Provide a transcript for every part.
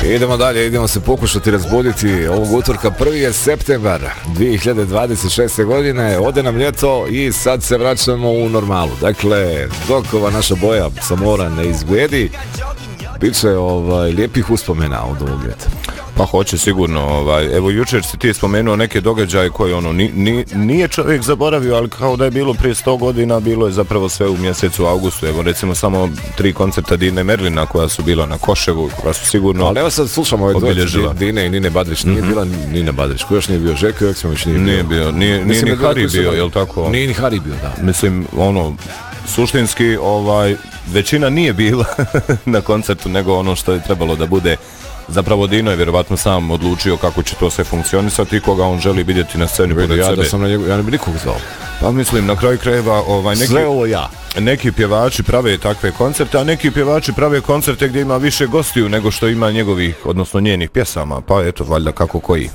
Idemo dalje, idemo se pokušati razbuditi ovog utorka, 1. je septembar 2026. godine, ode nam ljeto i sad se vraćamo u normalu. Dakle, dok ova naša boja sa mora ne izgledi, bit će lijepih uspomena od ovog ljeta. Pa hoće sigurno, evo jučer si ti spomenuo neke događaje koje nije čovjek zaboravio, ali kao da je bilo prije 100 godina, bilo je zapravo sve u mjesecu augustu. Evo recimo samo 3 koncerta Dine Merlina koja su bila na Koševu, koja su sigurno. Ali evo sad slušamo ove dvojice Dine i Nine Badrić. Nije bila Nina Badrić, ko još nije bio, Željko Joksimović nije bio. Nije ni Hari bio, jel tako? Nije ni Hari bio, da. Mislim, suštinski većina nije bila na koncertu nego ono što je trebalo da bude. Zapravo Dino je vjerovatno sam odlučio kako će to sve funkcionisati i koga on želi vidjeti na sceni pored sebe. Ja ne bi nikog zvao. Pa mislim, na kraju krajeva neki pjevači prave takve koncerte, a neki pjevači prave koncerte gdje ima više gostiju nego što ima njegovih, odnosno njenih pjesama. Pa eto, valjda kako koji.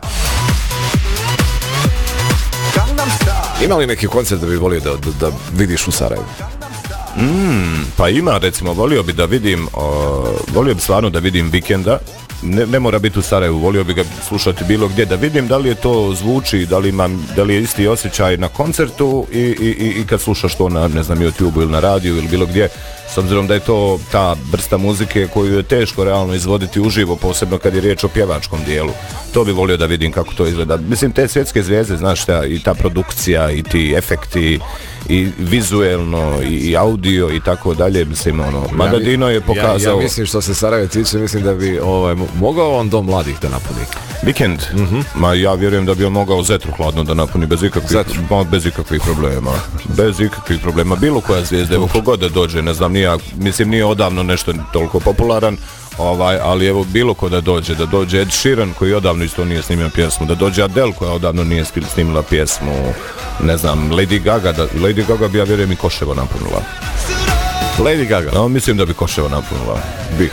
Ima li neki koncert da bi volio da vidiš u Sarajevu? Pa ima, recimo, volio bi stvarno da vidim Vikenda. Ne mora biti u Sarajevu, volio bi ga slušati bilo gdje, da vidim da li je to zvuči, da li je isti osjećaj na koncertu i kad slušaš to na, ne znam, YouTube ili na radiju ili bilo gdje, s obzirom da je to ta vrsta muzike koju je teško realno izvoditi uživo, posebno kad je riječ o pjevačkom dijelu. To bi volio da vidim kako to izgleda. Mislim, te svjetske zvijezde, znaš šta, i ta produkcija i ti efekti i vizuelno i audio i tako dalje, mislim, mada Dino je pokazao. Ja mislim, što se Sarajeva tiče, mislim da bi mogao on dom mladih da napuni. Vikend? Ma ja vjerujem da bi on mogao Zetru hladno da napuni bez ikakvih problema. Bez ikakvih problema. Bilo koja zvijezda, evo kogod da dođe, ne znam, nije odavno nešto toliko popularan, ali evo bilo ko da dođe Ed Sheeran koji odavno isto nije snimio pjesmu, da dođe Adele koja odavno nije snimila pjesmu, ne znam, Lady Gaga bi, ja vjerujem, i Koševo napunila. Lady Gaga? No, mislim da bi Koševo napunila. Bi.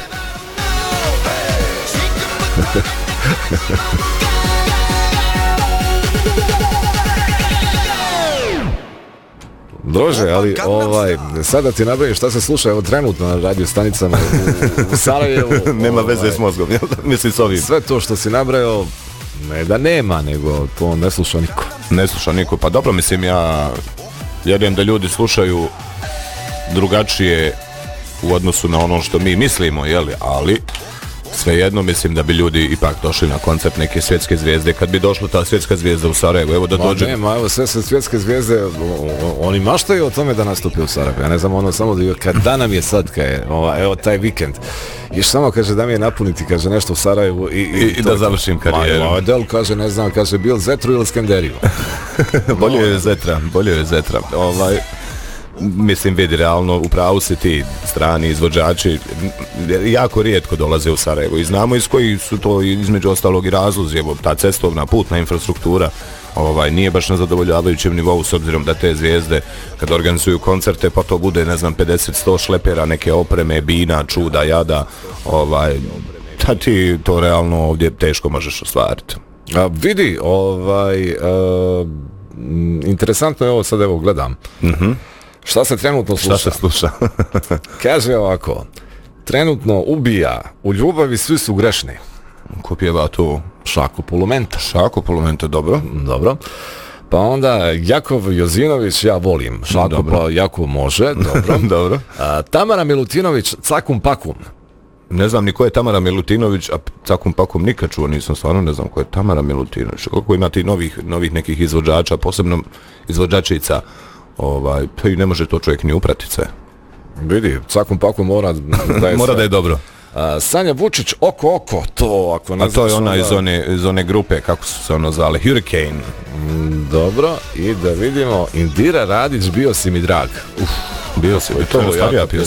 Druže, ali sada ti nabrojim šta se sluša evo trenutno na radio stanicama u Sarajevu. Nema veze s mozgom, mislim s ovim. Sve to što si nabrojao, ne da nema, nego to ne sluša niko. Ne sluša niko, pa dobro, mislim, ja vjerujem da ljudi slušaju drugačije u odnosu na ono što mi mislimo, ali svejedno mislim da bi ljudi ipak došli na koncert neke svjetske zvijezde kad bi došla ta svjetska zvijezda u Sarajevo. Evo da dođe. Evo sve svjetske zvijezde, oni maštaju o tome da nastupi u Sarajevu. Ja ne znam, samo da nam je sad, evo taj vikend. Još samo kaže da mi je napuniti, kaže nešto u Sarajevu i da završim karijeru. Adele kaže, ne znam, kaže bil Zetru ili Skenderiju. Bolje je Zetra. Mislim, vidi, realno, upravo si ti strani izvođači jako rijetko dolaze u Sarajevo i znamo iz koji su to između ostalog i razlozi. Evo, ta cestovna putna infrastruktura nije baš na zadovoljavajućem nivou, s obzirom da te zvijezde kad organizuju koncerte pa to bude, ne znam, 50-100 šlepera, neke opreme, bina, čuda, jada, da ti to realno ovdje teško možeš ostvariti. Vidi, interesantno je ovo, sad evo gledam. Šta se trenutno sluša? Šta se sluša? Kaže ovako, trenutno ubija, u ljubavi svi su grešni. Ko pjeva to? Šako Polumenta. Šako Polumenta, dobro. Dobro. Pa onda Jakov Jozinović, ja volim. Šako dobro. Pa Jakov može, dobro. Dobro. Tamara Milutinović, Cakum Pakum. Ne znam ni ko je Tamara Milutinović, a Cakum Pakum nikad čuo nisam, stvarno ne znam ko je Tamara Milutinović. Koliko ima ti novih nekih izvođača, posebno izvođačica, pa i ne može to čovjek ni upratiti sve. Vidi, Cakum Pakum mora da je dobro. Sanja Vučić, Oko, to ako ne znaš. A to je ona iz one grupe, kako su se zvale, Hurricane. Dobro, i da vidimo, Indira Radić, bio si mi drag. Bio si mi, to je starija pjesma.